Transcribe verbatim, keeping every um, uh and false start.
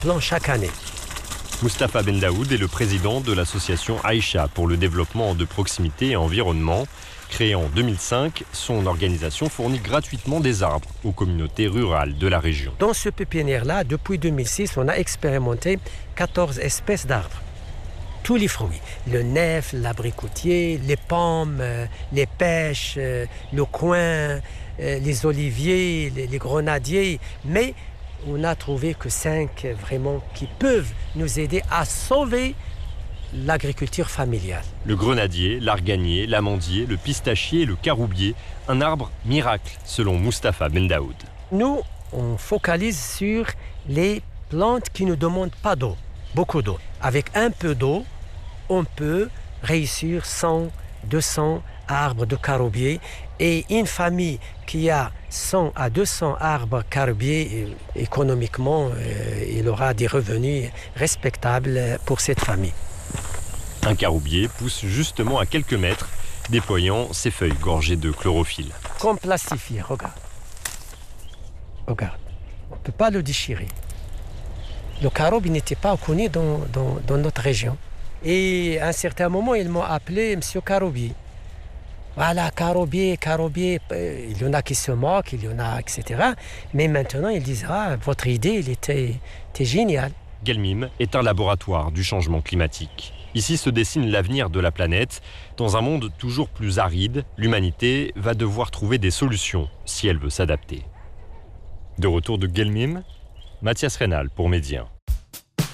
plan chaque année. Moustapha Ben Daoud est le président de l'association Aïcha pour le développement de proximité et environnement. Créée en deux mille cinq, son organisation fournit gratuitement des arbres aux communautés rurales de la région. Dans ce pépinière-là, depuis deux mille six, on a expérimenté quatorze espèces d'arbres. Tous les fruits, le nef, l'abricotier, les pommes, euh, les pêches, euh, le coin, euh, les oliviers, les, les grenadiers. Mais on a trouvé que cinq vraiment qui peuvent nous aider à sauver l'agriculture familiale. Le grenadier, l'arganier, l'amandier, le pistachier et le caroubier, un arbre miracle selon Moustapha Ben Daoud. Nous, on focalise sur les plantes qui ne demandent pas d'eau, beaucoup d'eau. Avec un peu d'eau, on peut réussir cent, deux cents arbres de caroubier. Et une famille qui a cent à deux cents arbres caroubiers, économiquement, euh, il aura des revenus respectables pour cette famille. Un caroubier pousse justement à quelques mètres, déployant ses feuilles gorgées de chlorophylle. Comme plastifié, regarde. Regarde, on ne peut pas le déchirer. Le caroube n'était pas connu dans, dans, dans notre région. Et à un certain moment, ils m'ont appelé Monsieur Caroubier. Voilà, caroubier, caroubier. Il y en a qui se moquent, il y en a, et cetera. Mais maintenant, ils disent, ah, votre idée, elle était, était géniale. Guelmim est un laboratoire du changement climatique. Ici se dessine l'avenir de la planète. Dans un monde toujours plus aride, l'humanité va devoir trouver des solutions si elle veut s'adapter. De retour de Guelmim, Mathias Reynal pour Médien.